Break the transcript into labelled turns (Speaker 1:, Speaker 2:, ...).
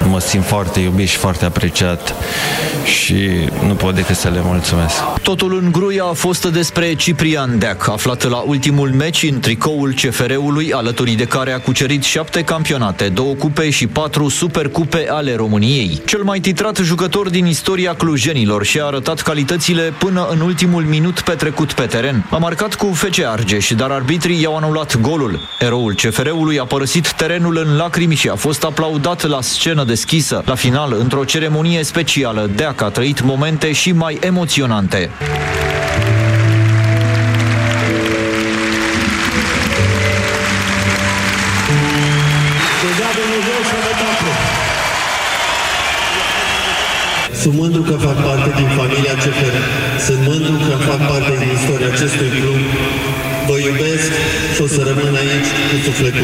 Speaker 1: mă simt foarte iubit și foarte apreciat și nu pot decât să le mulțumesc.
Speaker 2: Totul în Gruia a fost despre Ciprian Deac, aflat la ultimul meci în tricoul CFR-ului, alături de care a cucerit 7 campionate, 2 cupe și 4 supercupe ale României. Cel mai titrat jucător din istoria clujenilor și-a arătat calitățile până în ultimul minut petrecut pe teren. A marcat cu FC Argeș, dar arbitrii i-au anulat golul. Eroul CFR-ului a părăsit terenul în lacrimi și a fost aplaudat la scenă deschisă. La final, într-o ceremonie specială, Deac a trăit momente și mai emoționante.
Speaker 3: Sunt mândru că fac parte din familia CFR. Sunt mândru că fac parte din istoria acestui club. Vă iubesc și o să rămân aici cu sufletul.